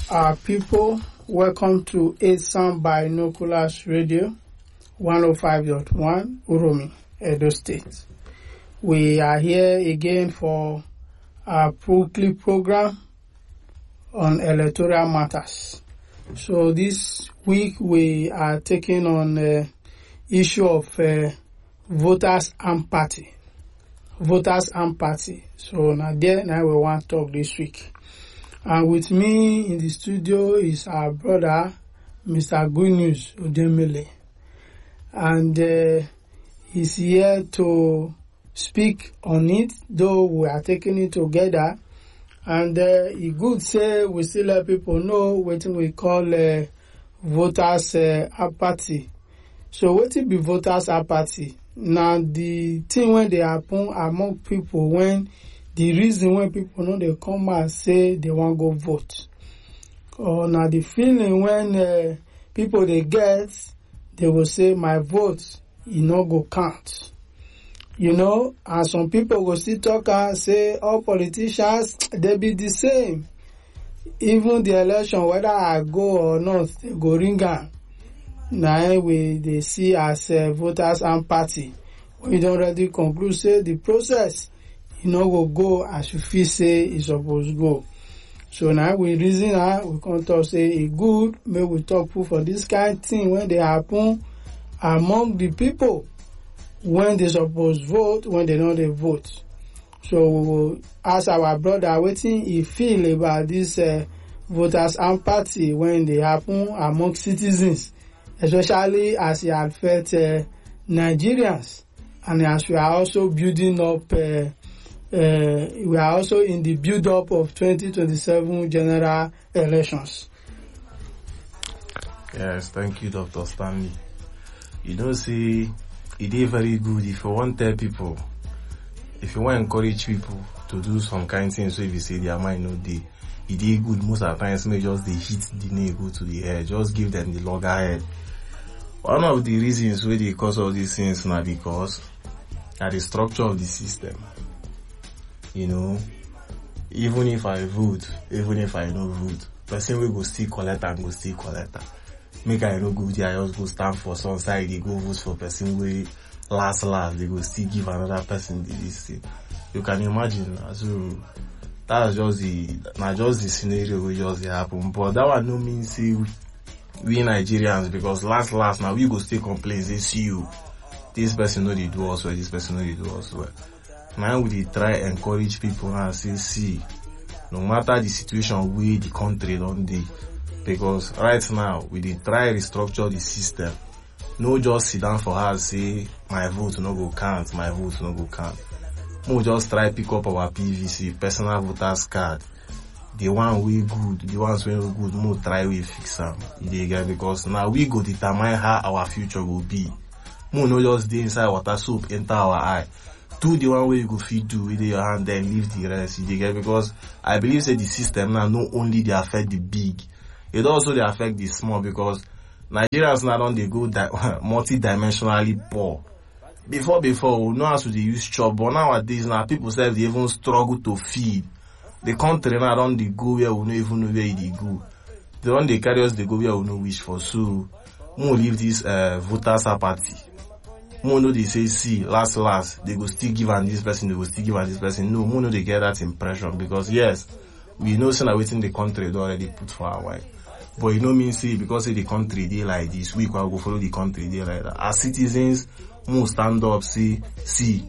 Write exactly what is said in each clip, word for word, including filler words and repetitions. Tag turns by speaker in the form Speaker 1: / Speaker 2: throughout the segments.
Speaker 1: Our people, welcome to Esan Binoculars Radio, one oh five point one, Uromi, Edo State. We are here again for our weekly program on electoral matters. So this week we are taking on the issue of uh, voters empathy. Voters empathy. So now there now we want to talk this week. And with me in the studio is our brother, Mister Good News Odemele. And uh, he's here to speak on it, though we are taking it together. And uh, he good say we still let people know what we call uh, voters uh, apathy. So what it be voters apathy? Now the thing when they happen among people when the reason when people know they come and say they want to go vote. Or now the feeling when uh, people they get, they will say my vote, you know, go count. You know, and some people will still talk and say all politicians, they be the same. Even the election, whether I go or not, they go ring on. Now we they see as uh, voters and party. We don't already conclude, say the process, you know, will go as you feel say it's supposed to go. So now we reason now, we can talk say it good, maybe we talk for this kind of thing when they happen among the people. When they suppose vote, when they know they vote. So we will ask our brother what he feel about this uh, voters empathy when they happen among citizens, especially as it affects uh, Nigerians, and as we are also building up, uh, uh, we are also in the build-up of twenty twenty-seven general elections.
Speaker 2: Yes, thank you, Doctor Stanley. You know, see, it is very good if you want to tell people, if you want to encourage people to do some kind of things, so if you say their mind no dey, it is good most of the times, may just they hit the nail go to the head, just give them the loggerhead. One of the reasons why they cause all these things now because at the structure of the system. You know, even if I vote, even if I no vote, person will go still collect and go still collect. Make I no go there, I just go stand for some side, they go vote for person way last last, they go still give another person the this thing. You can imagine, so that's just the, not just the scenario will just happen. But that one no means say we Nigerians, because last last now we go still complain, they see you, this person know they do us well, this person know they do us well. Now we try encourage people and say, see, no matter the situation we the country don't dey, because right now we dey try restructure the system. No just sit down for us say my vote no go count, my vote no go count. We just try pick up our P V C, personal voters card. The one we good, the ones we no good, we try we fix them. Because now we go determine how our future will be. We no just dey inside water soup enter our eye. Do the one way you go feed do with your hand, then leave the rest. You get, because I believe that the system now not only they affect the big, it also they affect the small, because Nigerians now don't they go di- multi-dimensionally poor. Before before we know how to they use chop, but nowadays now people say they even struggle to feed. The country now don't they go where we don't even know where they go. They don't they carry us they go where we no wish for. So we will leave this uh, voters apathy. More no they say see last last they go still give and this person, they go still give and this person. No, more no they get that impression, because yes, we know say na waiting the country they already put for our while. But you know mean say because say the country they like this, we can go follow the country they like that. As citizens, more stand up, say see,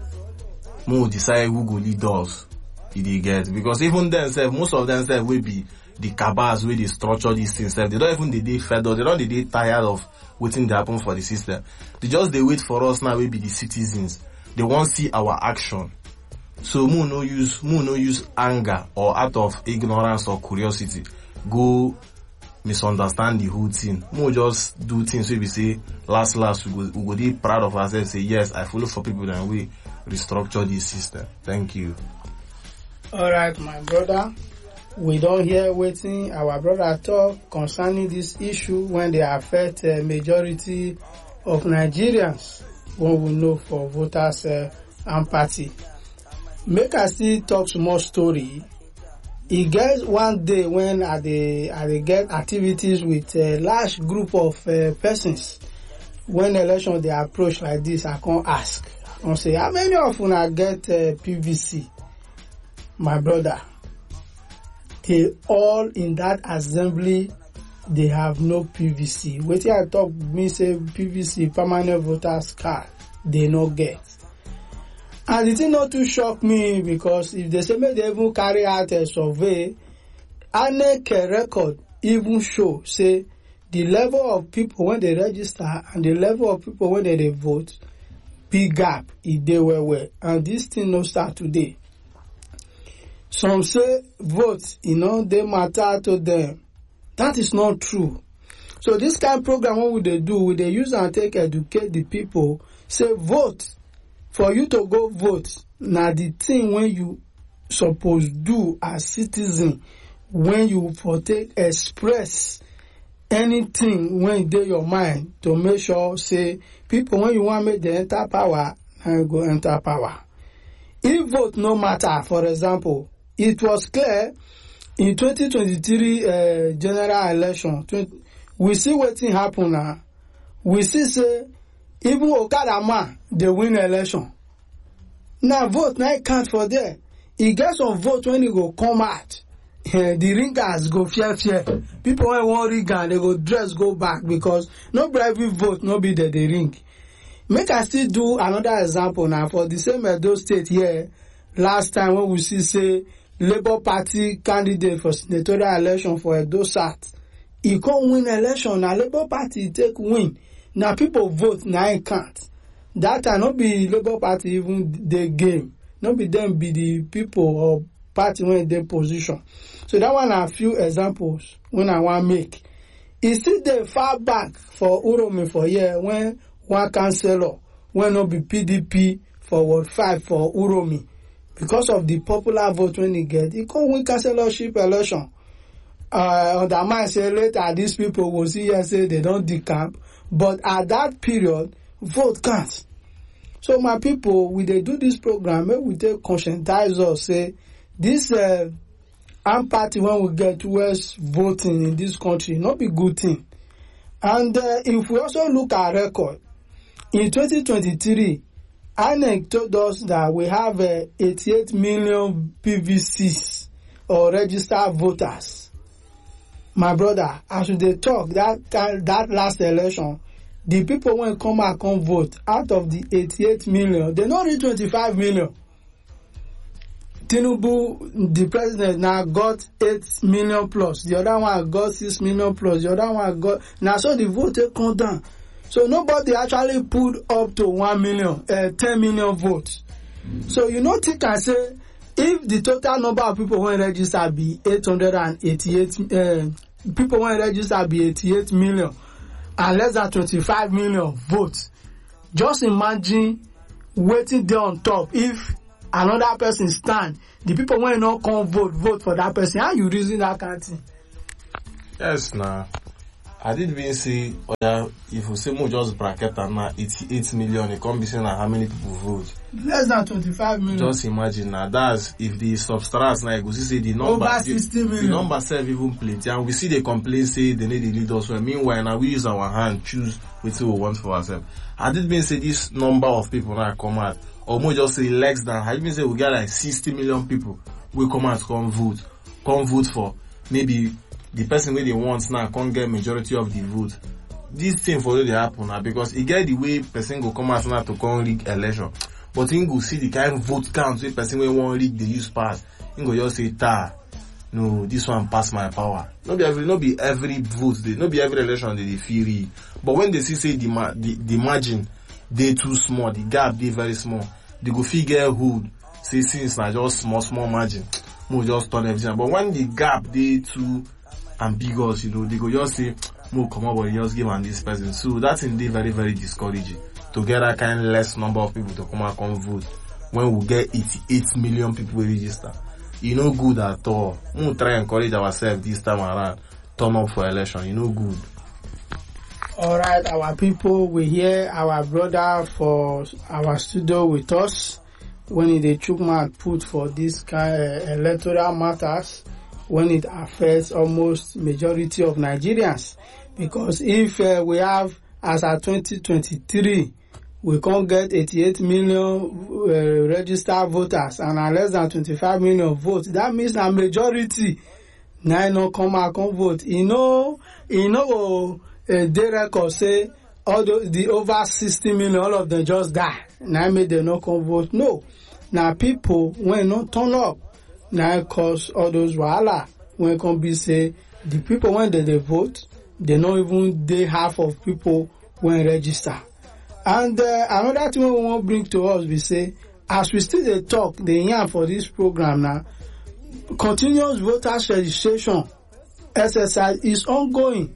Speaker 2: more decide who go lead us. They get, because even themselves, most of themselves will be the cabals where they structure these things. They don't even they they fed up, they don't they they tired of waiting to happen for the system. They just they wait for us now, we be the citizens. They won't see our action. So mo no use mo no use anger or out of ignorance or curiosity go misunderstand the whole thing. Mo just do things where we say last last we go we go be proud of ourselves, say yes, I follow for people and we restructure this system. Thank you.
Speaker 1: All right, my brother. We don't hear waiting our brother talk concerning this issue when they affect a uh, majority of Nigerians. What we know for voters uh, empathy. Make us still talk some more story e get one day when I dey I dey get activities with a large group of uh, persons. When election dey approach like this, I come ask, I come say, how many of una get uh, P V C? My brother, they all in that assembly, they have no P V C. Wetin I talk me say P V C, permanent voters card, they no get. And the thing not too shock me, because if they say make they even carry out a survey, I N E C record even show say the level of people when they register and the level of people when they, they vote, big gap e dey well well. And this thing no start today. Some say vote, you know, they matter to them. That is not true. So this kind of program, what would they do? Would they use and take educate the people? Say vote. For you to go vote, now the thing when you suppose do as citizen, when you for take express anything when dey your mind to make sure say people when you want make them enter power, now go enter power. If vote no matter, for example, it was clear in twenty twenty-three uh, general election, twenty, we see wetin happen now. We see say even Okada man, they win election. Now vote, now it count for there. He gets some vote when he go come out. Uh, the ringers go fear fear. People when want ring and they go dress go back because no every vote no be there they ring. Make I still do another example now for the same Edo State here. Last time when we see say Labour Party candidate for senatorial election for Edo South, he can't win election. Now Labour Party take win. Now people vote, now it can't. That time not be Labour Party even the game. Not be them be the people or party when they position. So that one are a few examples when I want make. It's still the far back for Uromi for here when one councillor when not be P D P for Ward five for Uromi. Because of the popular vote when he get, he can't win councillorship election. Uh, on the mind say later these people will see here say they don't decamp. But at that period, vote counts. So my people, we they do this program, maybe we take conscientize us, say, this uh, armed party when we get towards voting in this country, not be good thing. And uh, if we also look at record, in twenty twenty-three, I N E C told us that we have uh, eighty-eight million P V Cs or registered voters. My brother, as they talk, that that last election, the people when come out come vote, out of the eighty-eight million, they not reach twenty-five million. Tinubu, the president, now got eight million plus. The other one got six million plus. The other one got... Now, so the vote take come down. So nobody actually put up to one million, uh, ten million votes. So you know, think and say, if the total number of people when register be eight hundred eighty-eight, uh, people when register be eighty-eight million, and less than twenty-five million votes, just imagine waiting there on top. If another person stand, the people when not come vote, vote for that person. How you reason that kind of thing?
Speaker 2: Yes, nah. I did even say, oh yeah, if we say more just bracket and now eighty-eight million, it can't be saying how many people vote.
Speaker 1: Less than twenty-five million.
Speaker 2: Just imagine now, that's if the substrates now, we see the number,
Speaker 1: over sixty million.
Speaker 2: The number serve even plenty, and we see the complaint say they need the lead us well. Meanwhile, now we use our hand, choose what we want for ourselves. I did even say this number of people now come out, or more just say less than, I even say we get like sixty million people will come out, come vote, come vote for maybe the person where they want now can't get majority of the vote. This thing for you to happen now because it get the way person go come out now to come rig election. But he go see the kind of vote count where person will want rig the use pass. He go just say, ta, no, this one pass my power. Not be every, not be every vote, they, not be every election they, they feel read. But when they see say the, the, the margin, they too small, the gap they very small, they go figure who say since now just small, small margin, more just turn everything. But when the gap they too ambiguous, you know, they go just say, more come up, but just give on this person. So that's indeed very, very discouraging to get that kind of less number of people to come and come vote when we get eighty-eight million people register. You know, good at all. We'll try and encourage ourselves this time around, turn up for election. You know, good.
Speaker 1: All right, our people, we hear our brother for our studio with us when they took my put for this kind of electoral matters. when it affects almost majority of Nigerians. Because if uh, we have, as at twenty twenty-three, we can't get eighty-eight million uh, registered voters and are less than twenty-five million votes, that means a majority now no come out come vote. You know, you know, uh, they record say all the, the over sixty million, all of them just die. Now make them not come vote. No. Now people when not turn up, now cause all those wahala. When come be say the people when they, they vote, they not even they half of people when register. And uh, another thing we want to bring to us, we say, as we still dey talk, the yarn for this program now, continuous voters registration exercise is ongoing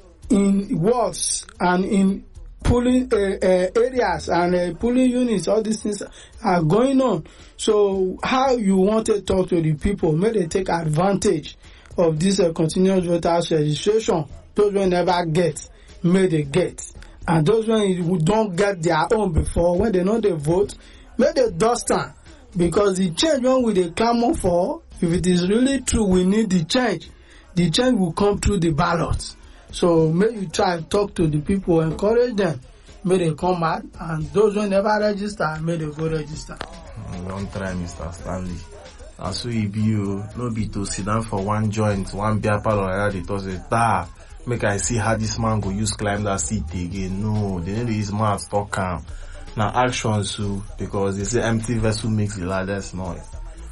Speaker 1: in wards and in polling uh, uh, areas and uh, polling units. All these things are going on. So how you want to talk to the people, may they take advantage of this uh, continuous voters registration. Those who never get, may they get. And those who don't get their own before, when they know they vote, may they dust them. Because the change when we they clamor for, if it is really true, we need the change. The change will come through the ballots. So may you try to talk to the people, encourage them. May they come out, and those who never register, may they go register.
Speaker 2: Don't try, Mister Stanley. And so it be you, no be to sit down for one joint, one beer parlor, and they talk say, da, make I see how this man go use climb that seat again. No, they need his mouth talk calm. Now actions too, because they say empty vessel makes the loudest noise.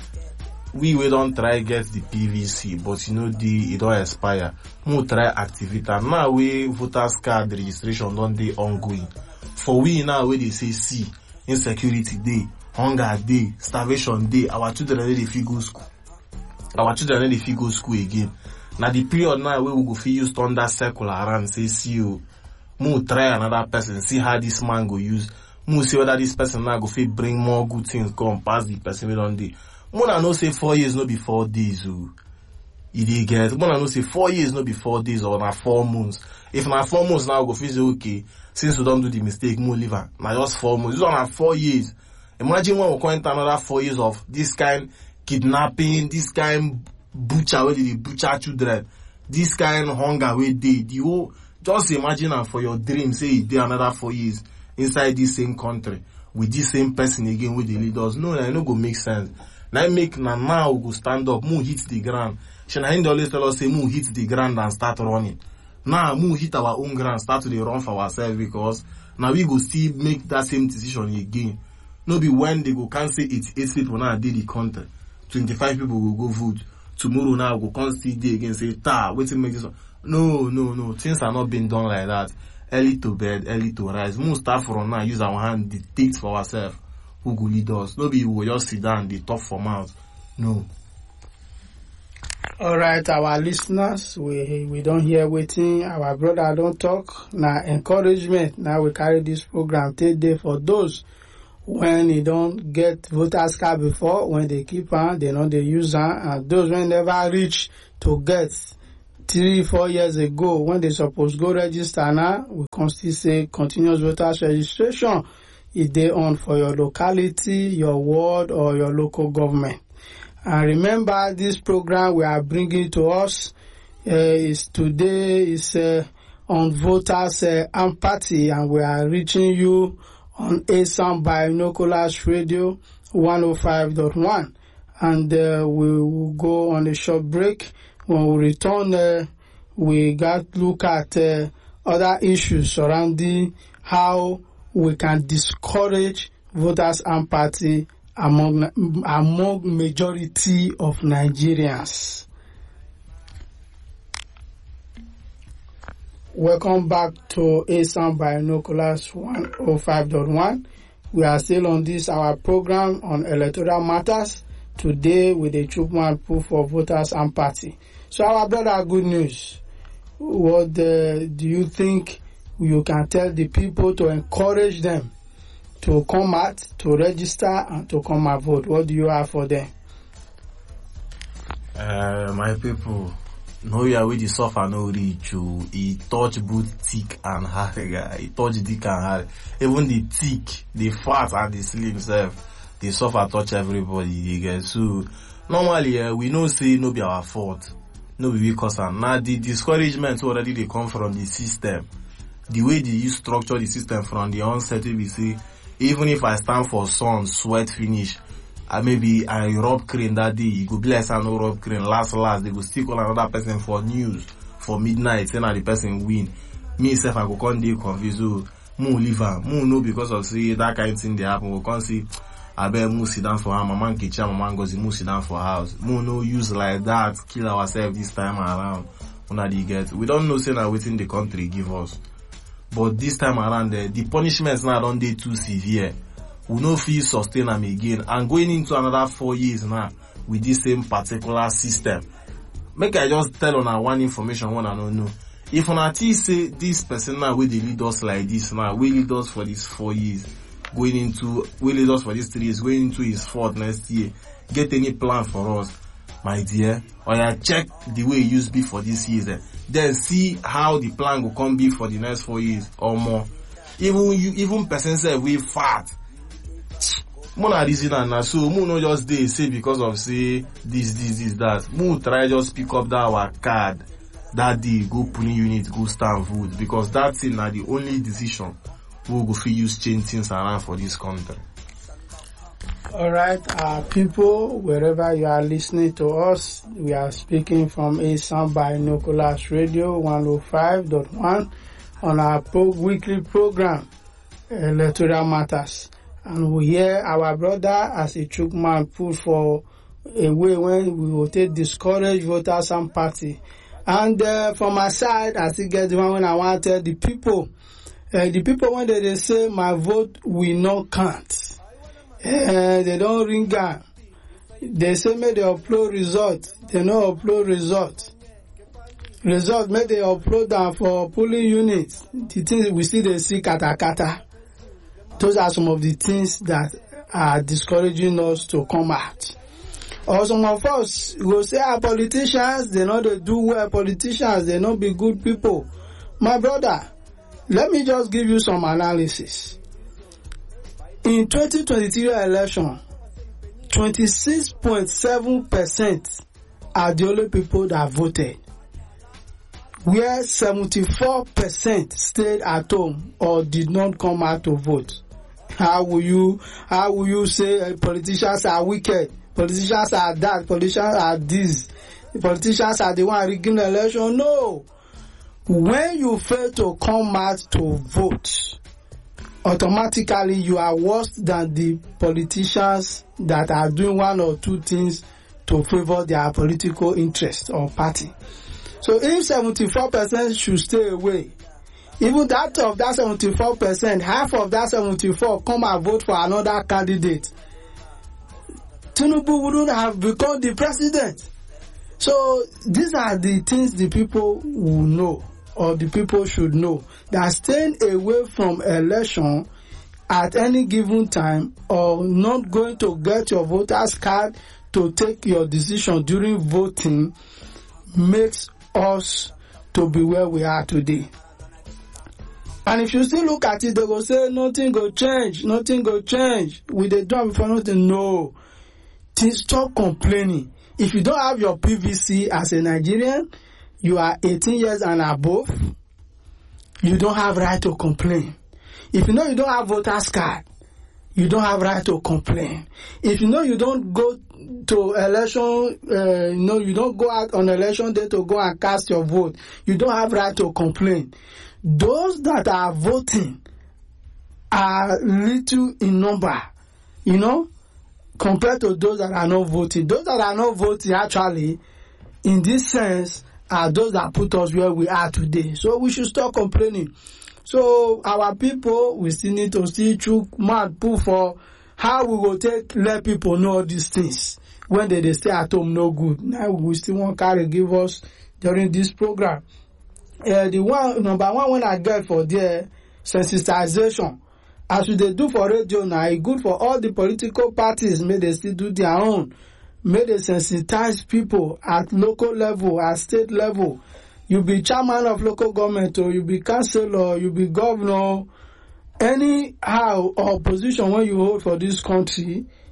Speaker 2: We we don't try get the P V C, but you know the it don't expire. We try activate and now we voters card registration don't they ongoing. For we now where they say see insecurity day, hunger day, starvation day, our children they fit go school. Our children they fit go school again. Now the period now where we go fit use thunder circle around say see you. We try another person, see how this man go use. We see whether this person now go fit bring more good things come past the person we don't do. Mona no say four years no be four days. Oh. You dey get. Mona no say four years no be four days or na four months. If na four months now go feel say okay, since we don't do the mistake, more leave her. Na just four months. This one na four years. Imagine when we come into another four years of this kind kidnapping, this kind butcher where they butcher children, this kind hunger where they the whole. Just imagine am for your dream. Say it dey another four years inside this same country with this same person again with the leaders. No, it no go make sense. Now make na now we go stand up, move hit the ground. Shana always tell us say move hit the ground and start running. Now move hit our own ground, start to dey run for ourselves because now we go still make that same decision again. No be when they go can't say it's eight people now did the country. Twenty-five people will go vote. Tomorrow now go can't see day again say ta wait till make this one. No, no, no. Things are not being done like that. Early to bed, early to rise. Move start from now, use our hand, dictate for ourselves. Who go lead us? Nobody will just sit down, they talk for mouth. No.
Speaker 1: All right, our listeners, we we don't hear waiting. Our brother don't talk. Now encouragement. Now we carry this program take day for those when they don't get voters card before, when they keep on, they know they use on, and those when never reach to get three, four years ago when they supposed go register now, we can still say continuous voters registration. If they on for your locality, your ward, or your local government. And remember, this program we are bringing to us uh, is today is uh, on voters uh, empathy, and we are reaching you on A S A M Binoculars Radio one oh five point one. And uh, we will go on a short break. When we return, uh, we got to look at uh, other issues surrounding how we can discourage voters' empathy among among majority of Nigerians. Welcome back to A S A M Binoculars one oh five point one. We are still on this our program on electoral matters. Today with the Chupman proof for voters' empathy. So our brother, good news. What uh, do you think you can tell the people to encourage them to come out, to register, and to come and vote? What do you have for them?
Speaker 2: Uh, my people, no yeah with the suffer no reach you. He touch both thick and hard, guy. He touch thick and hard. Even the thick, the fat and the slim self, the suffer touch everybody. You get so normally uh, we know say no be our fault, no be we cause am. Now the discouragement already they come from the system, the way they use structure the system from the onset. We see, even if I stand for sun, sweat finish, I maybe I rub crane that day, you go bless and no rub crane. Last last they go still call another person for news for midnight, saying that the person win. Me self I go come dey confused. So, mo leave am, mo know because of say that kind of thing they happen. We can't see. I bet mo sit down for her, mama kitchen, mama goes mo sit down for house. Mo no use like that, kill ourselves this time around. When they get, we don't know say na within the country give us. But this time around, the, the punishments now don't dey too severe. We no feel sustain them again. And going into another four years now with this same particular system. Make I just tell on one information one I don't know. If on a T say this person now will they lead us like this now, will lead us for these four years. Going into, will lead us for these three years, going into his fourth next year, get any plan for us, my dear, or ya check the way it used to be for this year, then, then see how the plan will come be for the next four years or more. Even you, even person say we fat. Mona reason and na so, mo no just dey say because of say this, this, this, that. Mo try just pick up that our card, that day, go polling unit, go stand vote, because that thing na the only decision we go fit use change things around for this country.
Speaker 1: Alright, uh, people, wherever you are listening to us, we are speaking from Asan Binoculars Radio one oh five point one on our pro- weekly program, Electoral Matters. And we hear our brother as a chook man put for a way when we will take discourage voters and party. And uh, from my side, I still get the one when I want to tell the people, Uh, the people when they, they say my vote will not count, uh, they don't ring out. They say may they upload result, they no upload result. Result may they upload them for polling units. The things we see they see kata kata. Those are some of the things that are discouraging us to come out. Or some of us will say our politicians, they know they do well. Politicians, they not be good people. My brother, let me just give you some analysis. In twenty twenty-three election, twenty-six point seven percent are the only people that voted, where seventy-four percent stayed at home or did not come out to vote. How will you, how will you say uh, politicians are wicked, politicians are that, politicians are this, politicians are the one rigging the election? No. When you fail to come out to vote, automatically you are worse than the politicians that are doing one or two things to favor their political interest or party. So if seventy-four percent should stay away, even that of that seventy-four percent, half of that seventy-four come and vote for another candidate, Tinubu wouldn't have become the president. So these are the things the people will know, or the people should know, that staying away from election at any given time or not going to get your voter's card to take your decision during voting makes us to be where we are today. And if you still look at it, they will say nothing go change, nothing go change. We dey do before nothing. No. Stop complaining. If you don't have your P V C as a Nigerian, you are eighteen years and above, you don't have right to complain. If you know you don't have voter's card, you don't have right to complain. If you know you don't go to election, uh, you know you don't go out on election day to go and cast your vote, you don't have right to complain. Those that are voting are little in number, you know, compared to those that are not voting. Those that are not voting actually, in this sense, are those that put us where we are today. So we should stop complaining. So our people, we still need to still chook mouth put for how we will take let people know all these things when they, they stay at home no good. Now we still want carry give us during this program. Uh, the one number one when I get for the sensitization, as we they do for radio now, it's good for all the political parties. May they still do their own. May they sensitize people at local level, at state level. You be chairman of local government, or you be councillor, you be governor, anyhow or position when you hold for this country,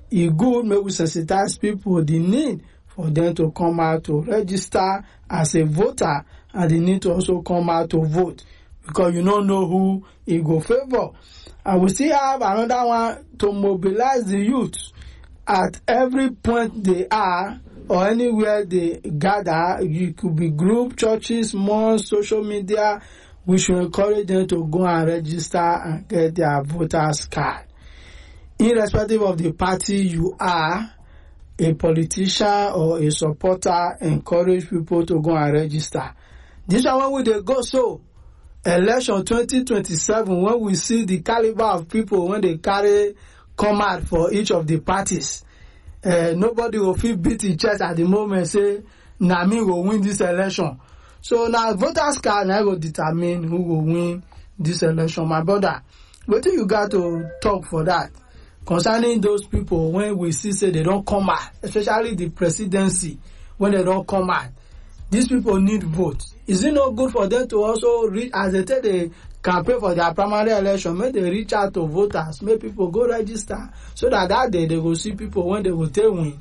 Speaker 1: e good make we sensitize people the need for them to come out to register as a voter, and they need to also come out to vote, because you don't know who it go favor. And we still have another one to mobilize the youth at every point they are or anywhere they gather. You could be group, churches, malls, social media. We should encourage them to go and register and get their voters card. Irrespective of the party you are, a politician or a supporter, encourage people to go and register. This one when we they go so election twenty twenty-seven, when we see the caliber of people when they carry come out for each of the parties, uh, nobody will feel beat in chest at the moment say na me will win this election. So now voters card now will determine who will win this election. My brother, what do you got to talk for that concerning those people when we see say they don't come out, especially the presidency, when they don't come out? These people need votes. Is it not good for them to also reach, as they take the campaign for their primary election, make they reach out to voters, make people go register, so that that day they will see people when they will take win?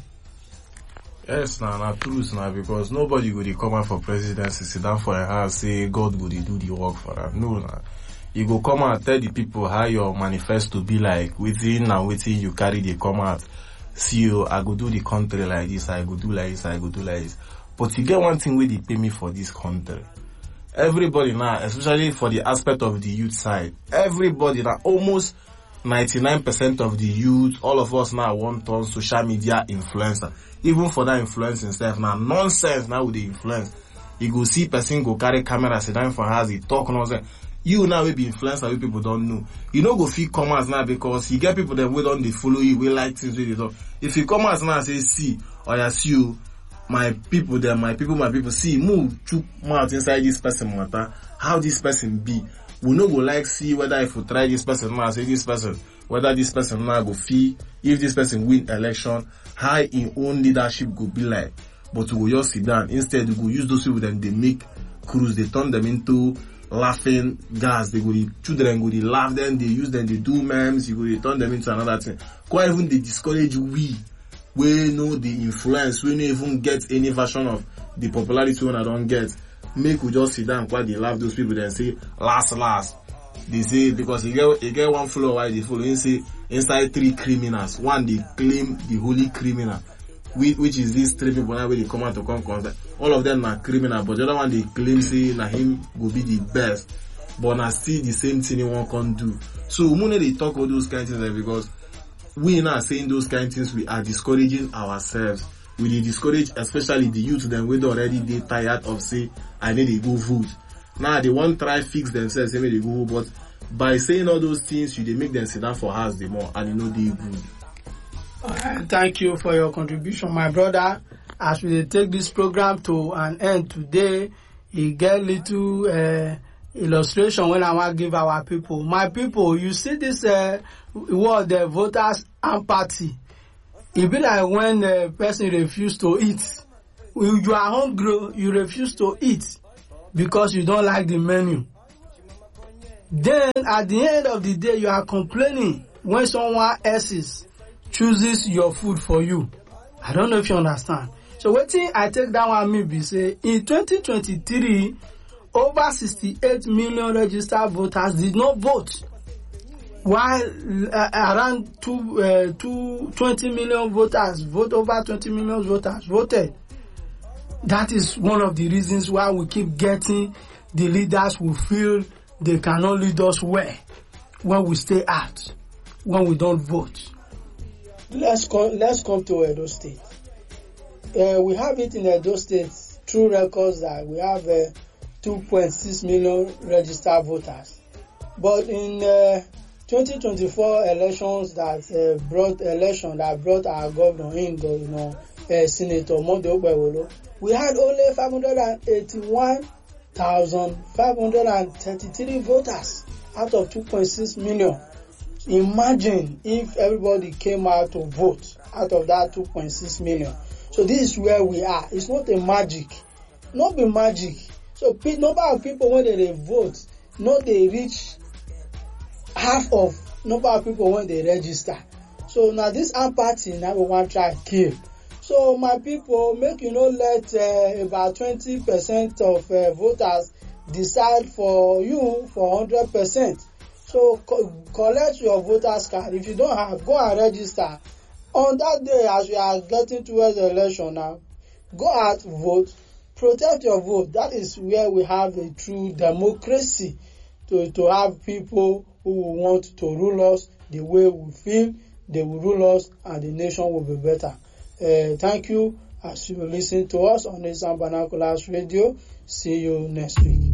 Speaker 2: Yes, na na truth na, because nobody go dey come out for presidency, sit down for a house, say God go dey do the work for them. No, na. You go come out, tell the people how your manifesto be like, within and within you carry they come out. See you, I go do the country like this, I go do like this, I go do like this. But you get one thing where they pay me for this country. Everybody now, especially for the aspect of the youth side, everybody now, almost ninety-nine percent of the youth, all of us now want on social media influencer. Even for that influencing stuff now, nonsense now with the influence. You go see person go carry camera, sit down for house, he talk nonsense. You now will be influencer, we people don't know. You know go feel come out now because you get people that will don't they follow you, we like things with it. If you come out now and say, see, or I see you, my people there, my people, my people, see, move, chook mouth inside this person matter, how this person be. We no go like see whether if we try this person now, say this person, whether this person now go fee, if this person win election, how in own leadership go be like. But we go just sit down. Instead, we go use those people then they make crews, they turn them into laughing gas. They go, the children go, they laugh them, they use them, they do memes, you go, they turn them into another thing. Quite even they discourage we. We know the influence, we don't even get any version of the popularity when I don't get. Make we just sit down and quite they laugh those people then say, last, last. They say, because you get, you get one follower, why they follow, you say, inside three criminals. One, they claim the holy criminal, which, which is these three people now where they come out to come contact. All of them are criminal, but the other one they claim say, na him will be the best. But na still the same thing they won't can do. So, when they talk about those kind of things, because we now saying those kind of things, we are discouraging ourselves. We discourage especially the youth then we already they tired of say I need to go vote. Now they want try fix themselves, say they go, but by saying all those things you they make them sit down for house the more and you know they good.
Speaker 1: Uh, thank you for your contribution, my brother. As we take this program to an end today, you get little uh, illustration when I want to give our people. My people, you see this uh, word, the voters empathy. It be like when the person refuse to eat. You are hungry, you refuse to eat because you don't like the menu. Then at the end of the day, you are complaining when someone else chooses your food for you. I don't know if you understand. So what thing I take that one maybe say in twenty twenty-three, over sixty-eight million registered voters did not vote, while uh, around two, uh, two, twenty million voters vote over twenty million voters voted. That is one of the reasons why we keep getting the leaders who feel they cannot lead us well when we stay out, when we don't vote. Let's come, let's come to Edo State. Uh, we have it in Edo State through records that we have uh, two point six million registered voters. But in uh, twenty twenty-four elections that uh, brought election that brought our governor in, you know, uh, Senator Monday Ogbewolo, we had only five hundred eighty-one thousand five hundred thirty-three voters out of two point six million. Imagine if everybody came out to vote out of that two point six million. So this is where we are. It's not a magic. Not be magic. So number of people when they vote, not they reach half of number of people when they register.
Speaker 3: So now this armed party now we want try kill. So my people, make you no let uh, about twenty percent of uh, voters decide for you for one hundred percent. So co collect your voters card. If you don't have, go and register. On that day, as we are getting towards the election now, go out, vote, protect your vote. That is where we have a true democracy, to, to have people who want to rule us the way we feel they will rule us, and the nation will be better. Uh, thank you as you listen to us on Eastern Binoculars Radio. See you next week.